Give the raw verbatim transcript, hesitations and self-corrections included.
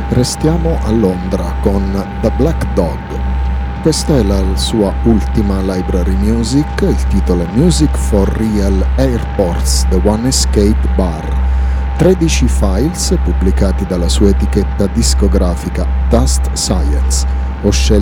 Restiamo a Londra con The Black Dog. Questa è la sua ultima library music, il titolo è Music for Real Airports, The One Escape Bar. tredici files pubblicati dalla sua etichetta discografica Dust Science. Ho scelto